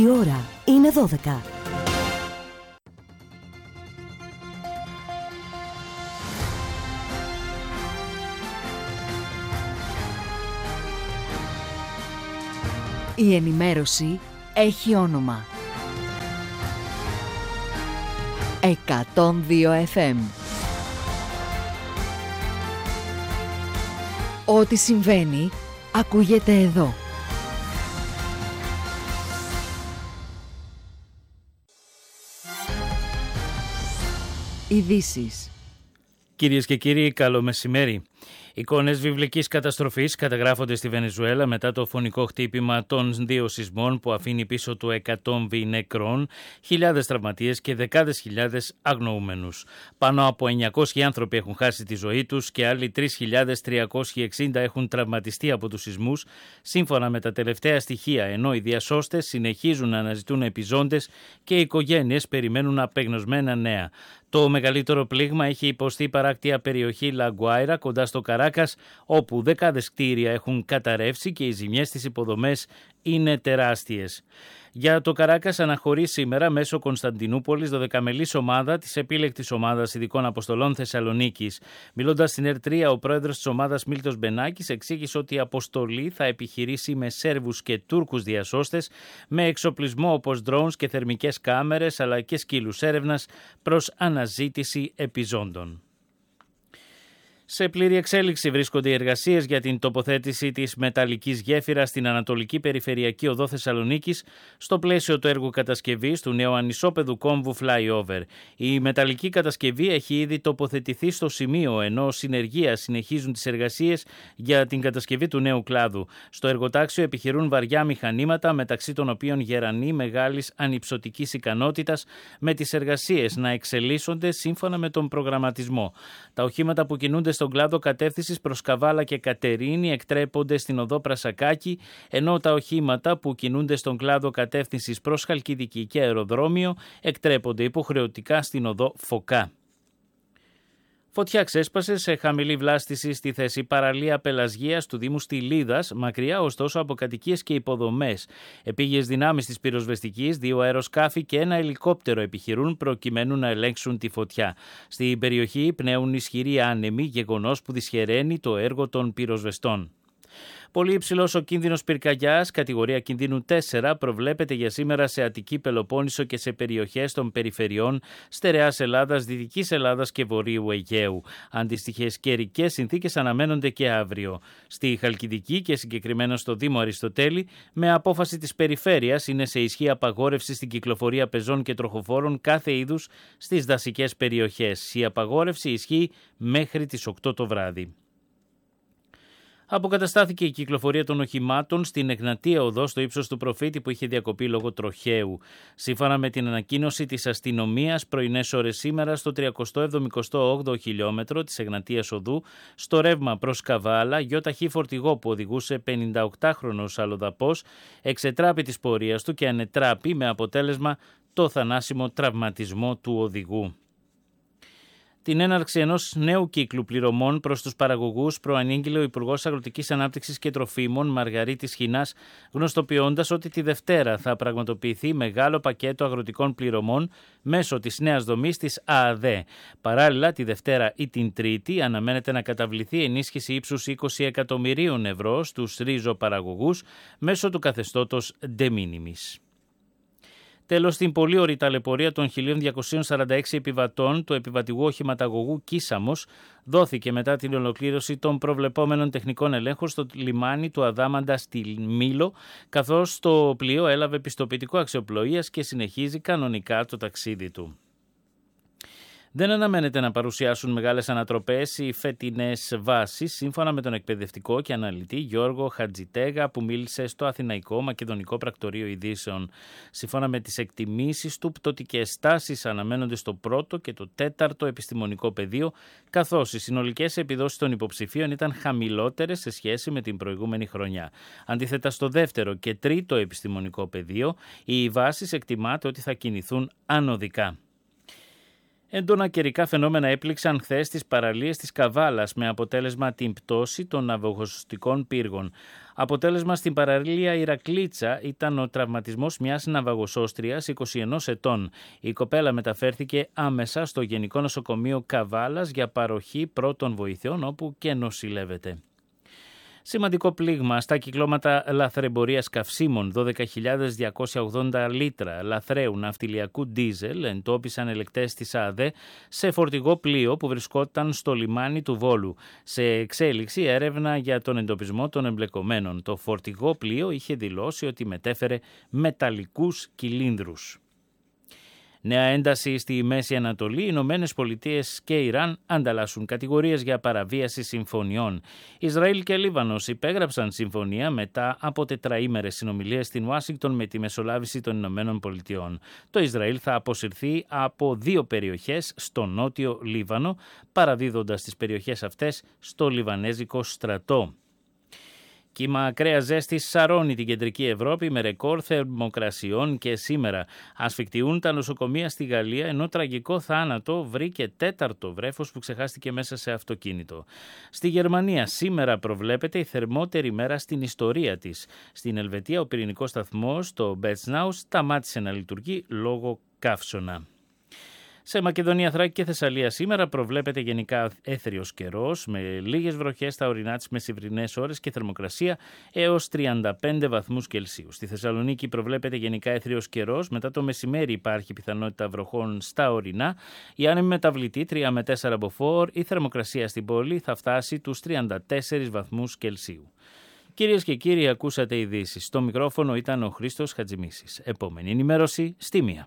Η ώρα είναι 12. Η ενημέρωση έχει όνομα. 102 FM. Ό,τι συμβαίνει, ακούγεται εδώ. Ειδήσεις. Κυρίες και κύριοι, καλό μεσημέρι. Εικόνες βιβλικής καταστροφής καταγράφονται στη Βενεζουέλα μετά το φωνικό χτύπημα των δύο σεισμών που αφήνει πίσω του 100 νεκρών, χιλιάδες τραυματίες και δεκάδες χιλιάδες αγνοούμενους. Πάνω από 900 άνθρωποι έχουν χάσει τη ζωή τους και άλλοι 3.360 έχουν τραυματιστεί από τους σεισμούς, σύμφωνα με τα τελευταία στοιχεία, ενώ οι διασώστες συνεχίζουν να αναζητούν επιζώντες και οι οικογένειες περιμένουν απεγνωσμένα νέα. Το μεγαλύτερο πλήγμα έχει υποστεί παράκτια περιοχή Λαγκουάιρα κοντά στο Καράκας, όπου δεκάδες κτίρια έχουν καταρρεύσει και οι ζημιές στις υποδομές είναι τεράστιες. Για το Καράκας αναχωρεί σήμερα μέσω Κωνσταντινούπολης 12μελής ομάδα της επίλεκτης ομάδας ειδικών αποστολών Θεσσαλονίκης. Μιλώντας στην ΕΡΤ3, ο πρόεδρος της ομάδας Μίλτος Μπενάκης εξήγησε ότι η αποστολή θα επιχειρήσει με Σέρβους και Τούρκους διασώστες με εξοπλισμό όπως drones και θερμικές κάμερες αλλά και σκύλους έρευνας προς αναζήτηση επιζώντων. Σε πλήρη εξέλιξη βρίσκονται οι εργασίες για την τοποθέτηση της μεταλλικής γέφυρας στην Ανατολική Περιφερειακή Οδό Θεσσαλονίκης στο πλαίσιο του έργου κατασκευής του νέου ανισόπεδου κόμβου flyover. Η μεταλλική κατασκευή έχει ήδη τοποθετηθεί στο σημείο, ενώ συνεργεία συνεχίζουν τις εργασίες για την κατασκευή του νέου κλάδου. Στο εργοτάξιο επιχειρούν βαριά μηχανήματα, μεταξύ των οποίων γερανοί μεγάλης ανυψωτικής ικανότητας, με τις εργασίες να εξελίσσονται σύμφωνα με τον προγραμματισμό. Τα οχήματα που κινούνται στον κλάδο κατεύθυνσης προς Καβάλα και Κατερίνη εκτρέπονται στην οδό Πρασακάκη, ενώ τα οχήματα που κινούνται στον κλάδο κατεύθυνσης προς Χαλκιδική και Αεροδρόμιο εκτρέπονται υποχρεωτικά στην οδό Φωκά. Φωτιά ξέσπασε σε χαμηλή βλάστηση στη θέση παραλία Πελασγίας του Δήμου Στυλίδας, μακριά ωστόσο από κατοικίες και υποδομές. Επίγειες δυνάμεις της πυροσβεστικής, 2 αεροσκάφη και 1 ελικόπτερο επιχειρούν προκειμένου να ελέγξουν τη φωτιά. Στην περιοχή πνέουν ισχυροί άνεμοι, γεγονός που δυσχεραίνει το έργο των πυροσβεστών. Πολύ υψηλός ο κίνδυνος πυρκαγιάς, κατηγορία κινδύνου 4, προβλέπεται για σήμερα σε Αττική Πελοπόννησο και σε περιοχές των περιφερειών Στερεάς Ελλάδας, Δυτικής Ελλάδας και Βορείου Αιγαίου. Αντίστοιχες καιρικές συνθήκες αναμένονται και αύριο. Στη Χαλκιδική και συγκεκριμένα στο Δήμο Αριστοτέλη, με απόφαση της περιφέρειας, είναι σε ισχύ απαγόρευση στην κυκλοφορία πεζών και τροχοφόρων κάθε είδους στις δασικές περιοχές. Η απαγόρευση ισχύει μέχρι τις 8 το βράδυ. Αποκαταστάθηκε η κυκλοφορία των οχημάτων στην Εγνατία Οδό στο ύψος του Προφήτη που είχε διακοπεί λόγω τροχαίου. Σύμφωνα με την ανακοίνωση της αστυνομίας, πρωινές ώρες σήμερα στο 378ο χιλιόμετρο της Εγνατίας Οδού, στο ρεύμα προς Καβάλα, γιοταχή φορτηγό που οδηγούσε 58χρονος αλλοδαπός εξετράπη της πορείας του και ανετράπη με αποτέλεσμα το θανάσιμο τραυματισμό του οδηγού. Την έναρξη ενός νέου κύκλου πληρωμών προς τους παραγωγούς προανήγγειλε ο Υπουργός Αγροτικής Ανάπτυξης και Τροφίμων Μαργαρίτης Χινάς, γνωστοποιώντας ότι τη Δευτέρα θα πραγματοποιηθεί μεγάλο πακέτο αγροτικών πληρωμών μέσω της νέας δομής της ΑΑΔΕ. Παράλληλα, τη Δευτέρα ή την Τρίτη αναμένεται να καταβληθεί ενίσχυση ύψους 20 εκατομμυρίων ευρώ στους ρίζοπαραγωγούς μέσω του καθεστώτος de minimis. Τέλος, στην πολύ ωρή ταλαιπωρία των 1.246 επιβατών του επιβατηγού οχηματαγωγού Κίσαμος δόθηκε μετά την ολοκλήρωση των προβλεπόμενων τεχνικών ελέγχων στο λιμάνι του Αδάμαντα στη Μήλο, καθώς το πλοίο έλαβε πιστοποιητικό αξιοπλοείας και συνεχίζει κανονικά το ταξίδι του. Δεν αναμένεται να παρουσιάσουν μεγάλες ανατροπές οι φετινές βάσεις, σύμφωνα με τον εκπαιδευτικό και αναλυτή Γιώργο Χατζητέγα, που μίλησε στο Αθηναϊκό Μακεδονικό Πρακτορείο Ειδήσεων. Σύμφωνα με τις εκτιμήσεις του, πτωτικές τάσεις αναμένονται στο πρώτο και το τέταρτο επιστημονικό πεδίο, καθώς οι συνολικές επιδόσεις των υποψηφίων ήταν χαμηλότερες σε σχέση με την προηγούμενη χρονιά. Αντίθετα, στο δεύτερο και τρίτο επιστημονικό πεδίο, οι βάσεις εκτιμάται ότι θα κινηθούν ανωδικά. Έντονα καιρικά φαινόμενα έπληξαν χθες τις παραλίες της Καβάλας με αποτέλεσμα την πτώση των ναυαγοσωστικών πύργων. Αποτέλεσμα στην παραλία Ηρακλήτσα ήταν ο τραυματισμός μιας ναυαγοσώστριας 21 ετών. Η κοπέλα μεταφέρθηκε άμεσα στο Γενικό Νοσοκομείο Καβάλας για παροχή πρώτων βοηθειών, όπου και νοσηλεύεται. Σημαντικό πλήγμα στα κυκλώματα λαθρεμπορίας καυσίμων. 12.280 λίτρα λαθρέου ναυτιλιακού ντίζελ εντόπισαν ελεκτές της ΑΔΕ σε φορτηγό πλοίο που βρισκόταν στο λιμάνι του Βόλου. Σε εξέλιξη έρευνα για τον εντοπισμό των εμπλεκομένων. Το φορτηγό πλοίο είχε δηλώσει ότι μετέφερε μεταλλικούς κυλίνδρους. Νέα ένταση στη Μέση Ανατολή, οι Ηνωμένες Πολιτείες και Ιράν ανταλλάσσουν κατηγορίες για παραβίαση συμφωνιών. Ισραήλ και Λίβανος υπέγραψαν συμφωνία μετά από τετραήμερες συνομιλίες στην Ουάσιγκτον με τη μεσολάβηση των Ηνωμένων Πολιτειών. Το Ισραήλ θα αποσυρθεί από 2 περιοχές στο νότιο Λίβανο, παραδίδοντας τις περιοχές αυτές στο Λιβανέζικο στρατό. Κύμα ακραία ζέστη σαρώνει την κεντρική Ευρώπη με ρεκόρ θερμοκρασιών και σήμερα. Ασφικτιούν τα νοσοκομεία στη Γαλλία, ενώ τραγικό θάνατο βρήκε 4ο βρέφος που ξεχάστηκε μέσα σε αυτοκίνητο. Στη Γερμανία σήμερα προβλέπεται η θερμότερη μέρα στην ιστορία της. Στην Ελβετία ο πυρηνικός σταθμός, το Μπέτσναου, σταμάτησε να λειτουργεί λόγω καύσωνα. Σε Μακεδονία, Θράκη και Θεσσαλία σήμερα προβλέπεται γενικά έθριος καιρός με λίγες βροχές στα ορεινά τις μεσημβρινές ώρες και θερμοκρασία έως 35 βαθμούς Κελσίου. Στη Θεσσαλονίκη προβλέπεται γενικά έθριος καιρός, μετά το μεσημέρι υπάρχει πιθανότητα βροχών στα ορεινά. Η άνεμη μεταβλητή 3 με 4 μποφόρ, η θερμοκρασία στην πόλη θα φτάσει τους 34 βαθμούς Κελσίου. Κυρίες και κύριοι, ακούσατε ειδήσεις. Στο μικρόφωνο ήταν ο Χρήστος Χατζημίσης. Επόμενη ενημέρωση στη 1.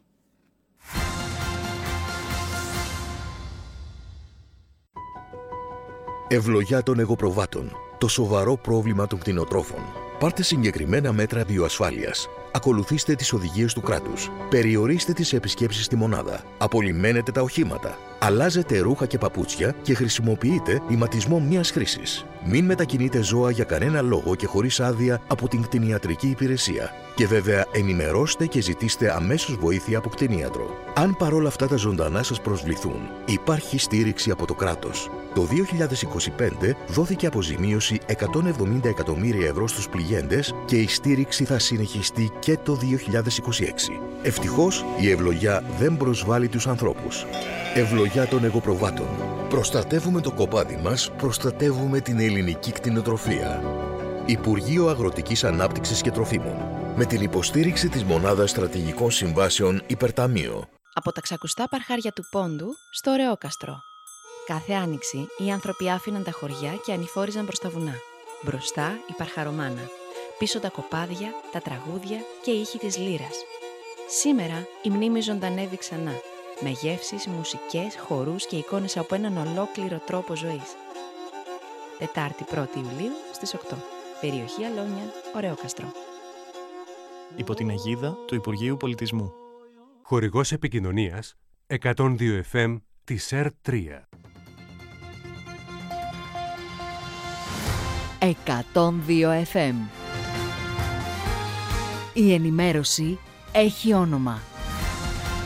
Ευλογιά των εγωπροβάτων. Το σοβαρό πρόβλημα των κτηνοτρόφων. Πάρτε συγκεκριμένα μέτρα βιοασφάλειας. Ακολουθήστε τις οδηγίες του κράτους. Περιορίστε τις επισκέψεις στη μονάδα. Απολυμμένετε τα οχήματα. Αλλάζετε ρούχα και παπούτσια και χρησιμοποιείτε ηματισμό μιας χρήσης. Μην μετακινείτε ζώα για κανένα λόγο και χωρίς άδεια από την κτηνιατρική υπηρεσία. Και βέβαια ενημερώστε και ζητήστε αμέσως βοήθεια από κτηνίατρο. Αν παρόλα αυτά τα ζωντανά σας προσβληθούν, υπάρχει στήριξη από το κράτος. Το 2025 δόθηκε αποζημίωση 170 εκατομμύρια ευρώ στους πληγέντες και η στήριξη θα συνεχιστεί και το 2026. Ευτυχώς η ευλογιά δεν προσβάλλει τους ανθρώπους. Ευλογιά των εγωπροβάτων. Προστατεύουμε το κοπάδι μας, προστατεύουμε την ελληνική κτηνοτροφία. Υπουργείο Αγροτικής Ανάπτυξης και Τροφίμων. Με την υποστήριξη της Μονάδας Στρατηγικών Συμβάσεων Υπερταμείο. Από τα ξακουστά παρχάρια του Πόντου στο Ρεόκαστρο. Κάθε άνοιξη οι άνθρωποι άφηναν τα χωριά και ανηφόριζαν προς τα βουνά. Μπροστά η παρχαρομάνα. Πίσω τα κοπάδια, τα τραγούδια και οι ήχοι της λύρας. Σήμερα η μνήμη ζωντανεύει ξανά. Με γεύσεις, μουσικές, χορούς και εικόνες από έναν ολόκληρο τρόπο ζωής. Τετάρτη 1η Ιουλίου στις 8. Περιοχή Αλόνια, Ρεόκαστρο. Υπό την αιγίδα του Υπουργείου Πολιτισμού. Χορηγός επικοινωνίας 102 FM της ΕΡΤ3. 102 FM. Η ενημέρωση έχει όνομα.